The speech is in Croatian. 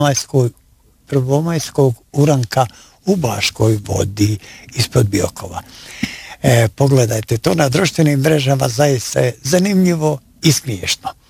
prvomajskog uranka u Baškoj Vodi ispod Biokova. Pogledajte to na društvenim mrežama, zaista je zanimljivo i smiješno.